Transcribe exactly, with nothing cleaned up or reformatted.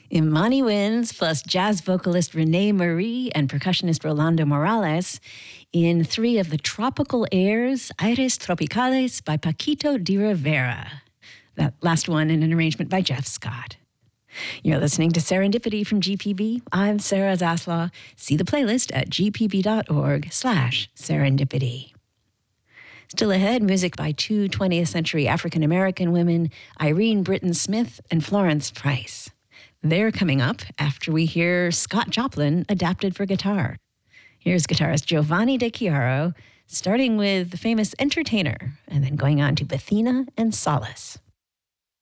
Imani Winds plus jazz vocalist Renee Marie and percussionist Rolando Morales in three of the tropical airs, Aires Tropicales by Paquito de Rivera. That last one in an arrangement by Jeff Scott. You're listening to Serendipity from G P B. I'm Sarah Zaslaw. See the playlist at gpb.org slash serendipity. Still ahead, music by two twentieth century African-American women, Irene Britton Smith and Florence Price. They're coming up after we hear Scott Joplin adapted for guitar. Here's guitarist Giovanni De Chiaro, starting with the famous Entertainer, and then going on to Bethina and Solace.